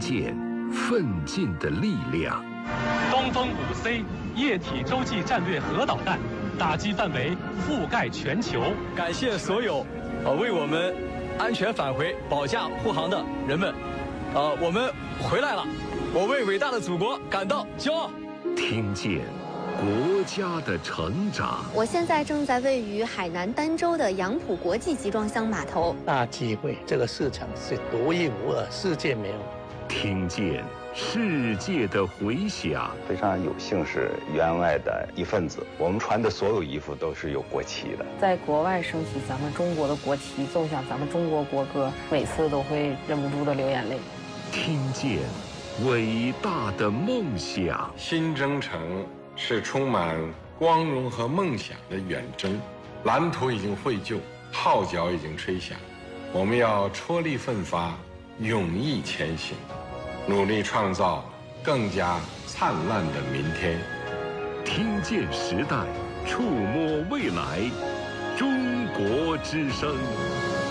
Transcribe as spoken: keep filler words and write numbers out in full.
见奋进的力量。 东风五 C 液体洲际战略核导弹，打击范围覆盖全球。 感谢所有呃为我们安全返回保驾护航的人们，呃，我们回来了，我为伟大的祖国感到骄傲。 听见国家的成长。 我现在正在位于海南儋州的杨浦国际集装箱码头。 大机会，这个市场是独一无二，世界没有。 听见世界的回响。 非常有幸是员外的一份子，我们穿的所有衣服都是有国旗的。 在国外升起咱们中国的国旗，奏响咱们中国国歌，每次都会忍不住的流眼泪。 听见伟大的梦想。 新征程是充满光荣和梦想的远征，蓝图已经绘就，号角已经吹响，我们要踔厉奋发，勇毅前行，努力创造更加灿烂的明天。 听见时代，触摸未来，中国之声。